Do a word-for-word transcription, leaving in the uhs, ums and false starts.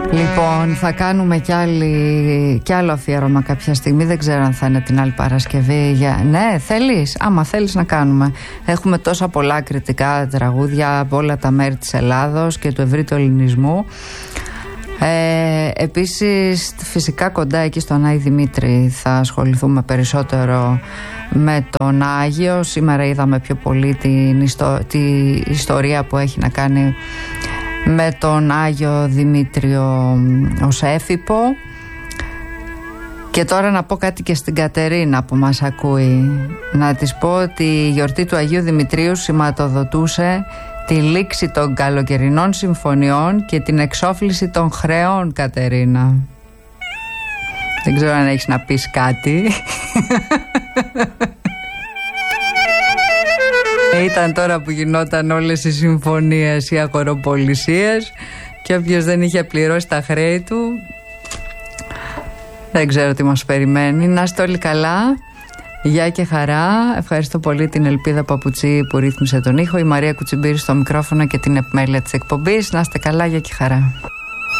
Λοιπόν, θα κάνουμε κι, άλλη, κι άλλο αφιέρωμα κάποια στιγμή. Δεν ξέρω αν θα είναι την άλλη Παρασκευή για... Ναι, θέλεις, άμα θέλεις να κάνουμε. Έχουμε τόσα πολλά κριτικά τραγούδια από όλα τα μέρη της Ελλάδος και του ευρύτερου ελληνισμού. ε, Επίσης, φυσικά κοντά εκεί στον Άη Δημήτρη θα ασχοληθούμε περισσότερο με τον Άγιο. Σήμερα είδαμε πιο πολύ την ιστο... τη ιστορία που έχει να κάνει με τον Άγιο Δημήτριο ως Έφυπο. Και τώρα να πω κάτι και στην Κατερίνα που μας ακούει. Να της πω ότι η γιορτή του Αγίου Δημητρίου σηματοδοτούσε τη λήξη των καλοκαιρινών συμφωνιών και την εξόφληση των χρεών, Κατερίνα. Δεν ξέρω αν έχεις να πεις κάτι. Ήταν τώρα που γινόταν όλες οι συμφωνίες, οι αγοροπολισίες, και όποιος δεν είχε πληρώσει τα χρέη του, δεν ξέρω τι μας περιμένει. Να είστε όλοι καλά. Γεια και χαρά. Ευχαριστώ πολύ την Ελπίδα Παπουτσί που ρύθμισε τον ήχο, η Μαρία Κουτσιμπήρη στο μικρόφωνο και την επιμέλεια της εκπομπής. Να είστε καλά, γεια και χαρά.